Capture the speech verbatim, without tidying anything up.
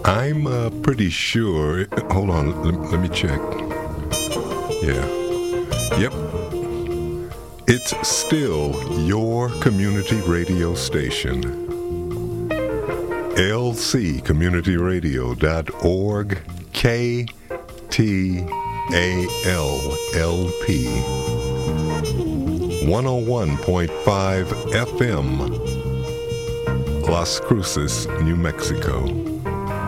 I'm uh, pretty sure. Hold on, let, let me check. Yeah. Yep. It's still your community radio station. L C community radio dot org, K T A L L P, one oh one point five F M, Las Cruces, New Mexico.